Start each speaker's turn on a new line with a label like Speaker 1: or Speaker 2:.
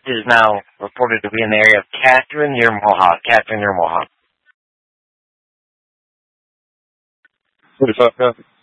Speaker 1: is now reported to be in the area of Catherine near Mohawk.
Speaker 2: 45 copy.